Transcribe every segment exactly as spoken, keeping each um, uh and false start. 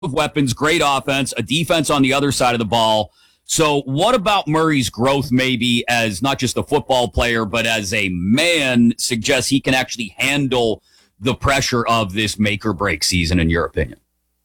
of weapons, great offense, a defense on the other side of the ball. So what about Murray's growth maybe as not just a football player, but as a man suggests he can actually handle the pressure of this make or break season, in your opinion?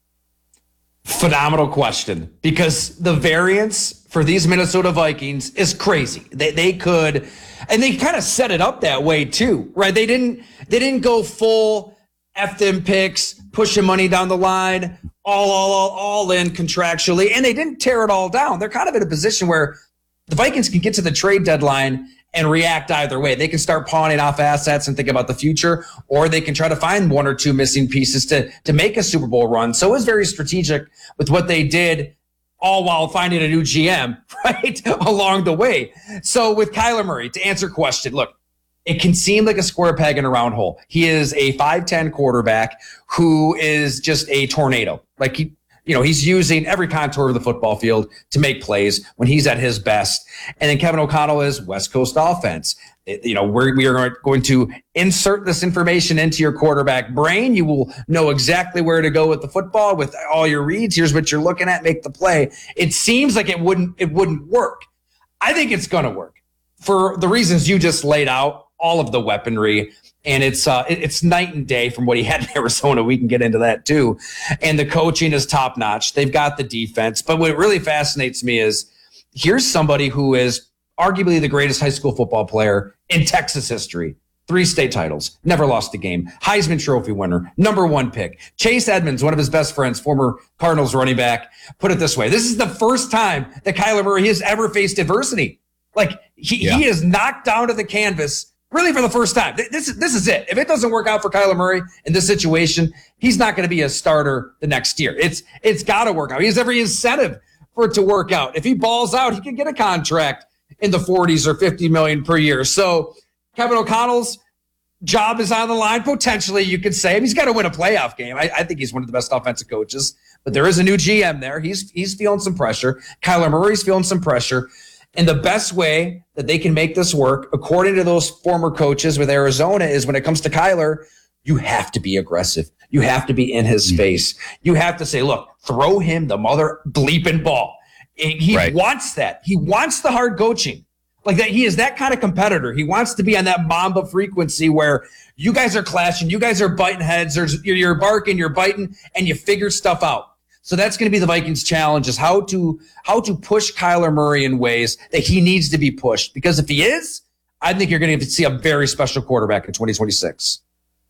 Phenomenal question, because the variance for these Minnesota Vikings is crazy. They they could, and they kind of set it up that way too, right? They didn't they didn't go full F them picks, pushing money down the line, all all all all in contractually, and they didn't tear it all down. They're kind of in a position where the Vikings can get to the trade deadline and react either way. They can start pawning off assets and think about the future, or they can try to find one or two missing pieces to, to make a Super Bowl run. So it was very strategic with what they did, all while finding a new G M, right, along the way. So with Kyler Murray, to answer your question, look, it can seem like a square peg in a round hole. He is a five ten quarterback who is just a tornado. Like he, you know, he's using every contour of the football field to make plays when he's at his best. And then Kevin O'Connell is West Coast offense. It, you know, we're, we are going to insert this information into your quarterback brain. You will know exactly where to go with the football with all your reads. Here's what you're looking at, make the play. It seems like it wouldn't, it wouldn't work. I think it's going to work for the reasons you just laid out, all of the weaponry. And it's uh, it's night and day from what he had in Arizona. We can get into that too. And the coaching is top notch. They've got the defense. But what really fascinates me is here's somebody who is arguably the greatest high school football player in Texas history. Three state titles, never lost a game. Heisman Trophy winner, number one pick. Chase Edmonds, one of his best friends, former Cardinals running back, put it this way. This is the first time that Kyler Murray has ever faced adversity. Like he, yeah. he is knocked down to the canvas really for the first time. This is, this is it. If it doesn't work out for Kyler Murray in this situation, he's not going to be a starter the next year. It's It's got to work out. He has every incentive for it to work out. If he balls out, he can get a contract in the forties or fifty million per year. So Kevin O'Connell's job is on the line. Potentially, you could say. He's got to win a playoff game. I, I think he's one of the best offensive coaches. But there is a new G M there. He's he's feeling some pressure. Kyler Murray's feeling some pressure. And the best way that they can make this work, according to those former coaches with Arizona, is when it comes to Kyler, you have to be aggressive. You have to be in his mm-hmm. face. You have to say, look, throw him the mother bleeping ball. He right. wants that. He wants the hard coaching. Like that, he is that kind of competitor. He wants to be on that Mamba frequency where you guys are clashing, you guys are butting heads, there's, you're, you're barking, you're biting, and you figure stuff out. So that's going to be the Vikings' challenge, is how to how to push Kyler Murray in ways that he needs to be pushed. Because if he is, I think you're going to see a very special quarterback in twenty twenty-six.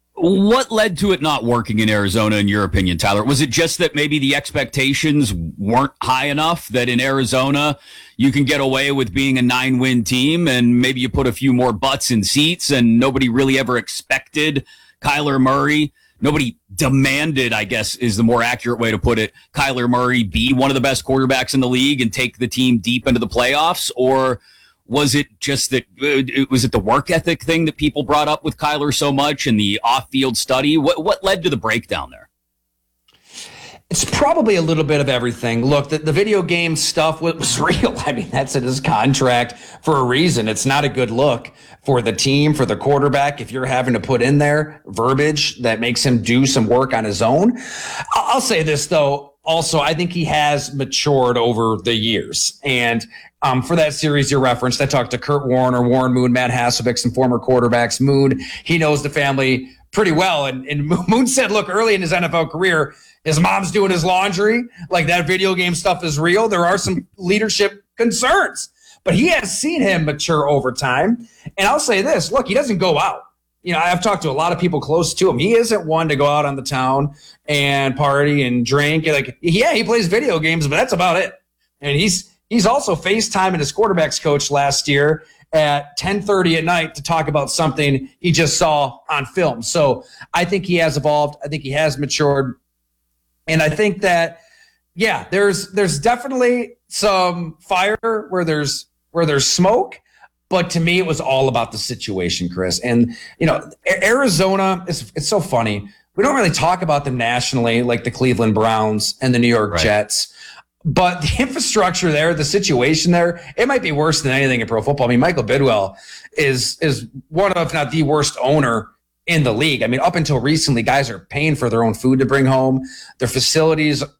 What led to it not working in Arizona, in your opinion, Tyler? Was it just that maybe the expectations weren't high enough, that in Arizona you can get away with being a nine-win team and maybe you put a few more butts in seats and nobody really ever expected Kyler Murray? Nobody demanded, I guess, is the more accurate way to put it, Kyler Murray be one of the best quarterbacks in the league and take the team deep into the playoffs? Or was it just that, uh, was it the work ethic thing that people brought up with Kyler so much and the off-field study? What what led to the breakdown there? It's probably a little bit of everything. Look, the, the video game stuff was real. I mean, that's in his contract for a reason. It's not a good look for the team, for the quarterback, if you're having to put in there verbiage that makes him do some work on his own. I'll say this, though. Also, I think he has matured over the years. And um, for that series you referenced, I talked to Kurt Warner, Warren Moon, Matt Hasselbeck, some former quarterbacks. Moon, he knows the family pretty well. And, and Moon said, look, early in his N F L career, his mom's doing his laundry. Like, that video game stuff is real. There are some leadership concerns. But he has seen him mature over time. And I'll say this, look, he doesn't go out. You know, I've talked to a lot of people close to him. He isn't one to go out on the town and party and drink. Like, yeah, he plays video games, but that's about it. And he's he's also FaceTiming his quarterbacks coach last year at ten thirty at night to talk about something he just saw on film. So I think he has evolved. I think he has matured. And I think that, yeah, there's there's definitely some fire where there's where there's smoke. But to me, it was all about the situation, Chris. And, you know, Arizona, is it's so funny. We don't really talk about them nationally like the Cleveland Browns and the New York right. Jets. But the infrastructure there, the situation there, it might be worse than anything in pro football. I mean, Michael Bidwell is is one of, if not the worst owner in the league. I mean, up until recently, guys are paying for their own food to bring home. Their facilities